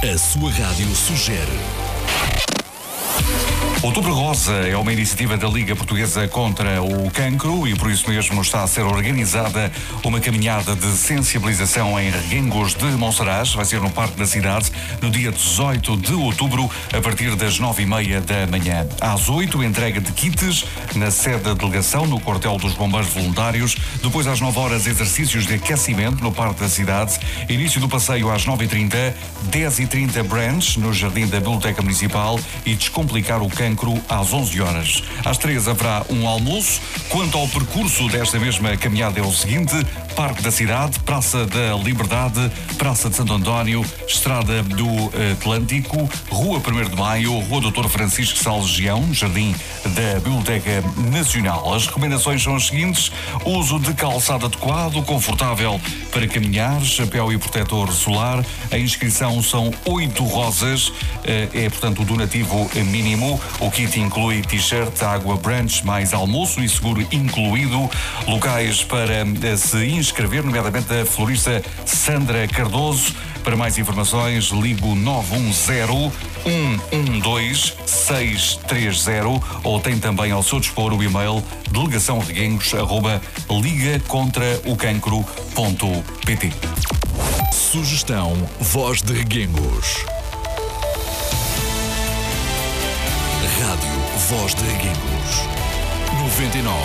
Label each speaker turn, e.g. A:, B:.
A: A sua rádio sugere.
B: Outubro Rosa é uma iniciativa da Liga Portuguesa contra o Cancro e por isso mesmo está a ser organizada uma caminhada de sensibilização em Reguengos de Monsaraz. Vai ser no Parque da Cidade no dia 18 de outubro a partir das 9h30 da manhã. Às 8h, entrega de kits na sede da delegação no quartel dos Bombeiros Voluntários. Depois às 9h, exercícios de aquecimento no Parque da Cidade. Início do passeio às 9h30, 10h30 brunch no Jardim da Biblioteca Municipal e descomplicar o cancro às 11h. Às 3h haverá um almoço. Quanto ao percurso desta mesma caminhada é o seguinte: Parque da Cidade, Praça da Liberdade, Praça de Santo António, Estrada do Atlântico, Rua 1º de Maio, Rua Dr. Francisco Salles Gião, Jardim da Biblioteca Nacional. As recomendações são as seguintes: uso de calçado adequado, confortável para caminhar, chapéu e protetor solar. A inscrição são 8 rosas, é portanto o donativo mínimo. O kit inclui t-shirt, água, brunch, mais almoço e seguro incluído. Locais para se inscrever, nomeadamente a florista Sandra Cardoso. Para mais informações, ligo 910-112-630 ou tem também ao seu dispor o e-mail delegaçãoreguengos@ligacontraocancro.pt.
A: Sugestão Voz de Reguengos. Rádio Voz de Reguengos 99.